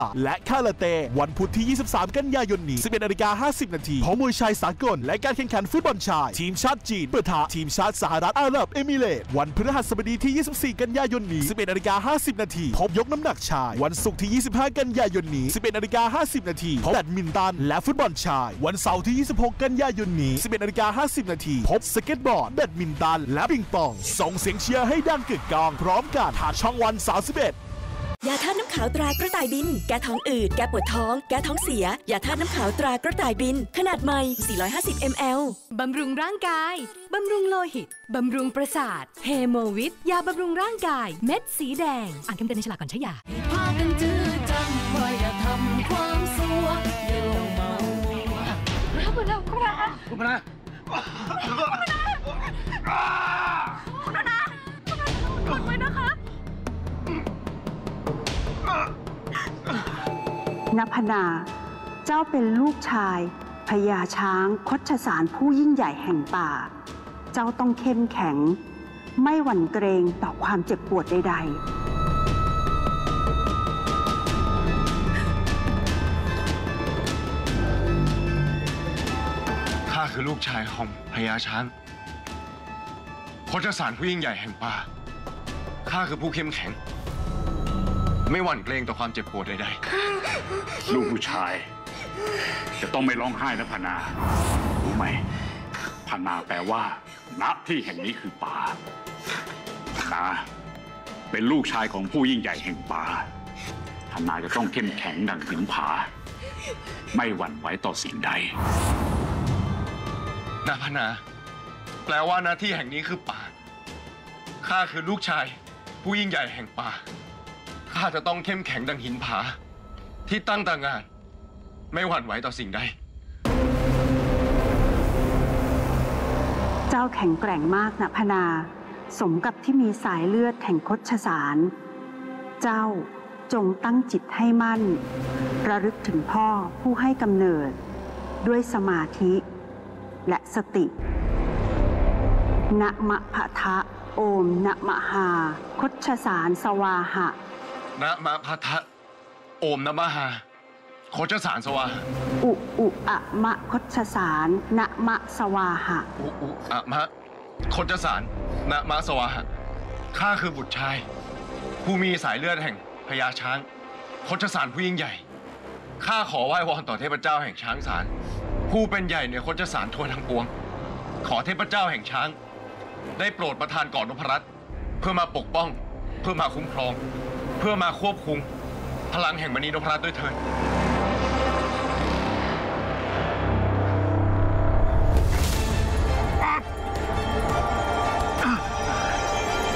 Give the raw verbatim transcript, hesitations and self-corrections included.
และคาราเต้วันพุธที่ ยี่สิบสาม กันยายนนี้ สิบเอ็ดนาฬิกาห้าสิบ นาทีพร้อมมวยชายสากลและการแข่งขันฟุตบอลชายทีมชาติจีนปะทะทีมชาติสหรัฐอาหรับเอมิเรตส์วันพฤหัสบดีที่ ยี่สิบสี่ กันยายนนี้ สิบเอ็ดนาฬิกาห้าสิบ นาทีพบยกน้ำหนักชายวันศุกร์ที่ ยี่สิบห้า กันยายนนี้ สิบเอ็ดนาฬิกาห้าสิบ นาทีพบแบดมินตันและฟุตบอลชายวันเสาร์ที่ ยี่สิบหก กันยายนนี้ สิบเอ็ดนาฬิกาห้าสิบ นาทีพบสเก็ตบอร์ดแบดมินตันและปิงปองส่งเสียงเชียร์ให้ดังกึกก้องพร้อมกันผ่านช่องวันสามสิบเอ็ดยาธาตุน้ำขาวตรากระต่ายบินแก้ท้องอืดแก้ปวดท้องแก้ท้องเสียยาธาตุน้ำขาวตรากระต่ายบินขนาดใหม่สี่ร้อยห้าสิบมิลลิลิตรบำรุงร่างกายบำรุงโลหิตบำรุงประสาทเฮโมวิทยาบำรุงร่างกายเม็ดสีแดงอ่านคำเตือนในฉลากก่อนใช้ยาพากันจื้อจำว่าอย่าทำความสัวอย่าลงเมาคุณนะคุณนะคุณนะคุณนะปลอดภัยนะคะณพนาเจ้าเป็นลูกชายพญาช้างคชสารผู้ยิ่งใหญ่แห่งป่าเจ้าต้องเข้มแข็งไม่หวั่นเกรงต่อความเจ็บปวดใดๆข้าคือลูกชายของพญาช้างคชสารผู้ยิ่งใหญ่แห่งป่าข้าคือผู้เข้มแข็งไม่หวั่นเกรงต่อความเจ็บปวดใดๆลูกผู้ชายจะต้องไม่ร้องไห้นะพนารู้ไหมพนาแปลว่าณที่แห่งนี้คือป่าพนาเป็นลูกชายของผู้ยิ่งใหญ่แห่งป่าพนาจะต้องเข้มแข็งดังหินผาไม่หวั่นไหวต่อสิ่งใดนะพนาแปลว่าณที่แห่งนี้คือป่าข้าคือลูกชายผู้ยิ่งใหญ่แห่งป่าข้าจะต้องเข้มแข็งดังหินผาที่ตั้งตางานไม่หวั่นไหวต่อสิ่งใดเจ้าแข็งแกร่งมากนะพนาสมกับที่มีสายเลือดแห่งคชสารเจ้าจงตั้งจิตให้มั่นระลึกถึงพ่อผู้ให้กำเนิดด้วยสมาธิและสตินะมะพะทะโอมนะมะหาคชสารสวาหะนะมะพะทะโอมนะมะหาคชสารสวาหะอุอุอะมะคชสารนะมะสวาหะอุอุอะมะคชสารนะมะสวาหะข้าคือบุตรชายผู้มีสายเลือดแห่งพญาช้างคชสารผู้ยิ่งใหญ่ข้าขอไหว้วอนต่อเทพเจ้าแห่งช้างสารผู้เป็นใหญ่ในคชสารทั่วทั้งปวงขอเทพเจ้าแห่งช้างได้โปรดประทานก่อนนพรัตน์เพื่อมาปกป้องเพื่อมาคุ้มครองเพื่อมาควบคุมพลังแห่งมณีนพรัตน์ด้วยเถิด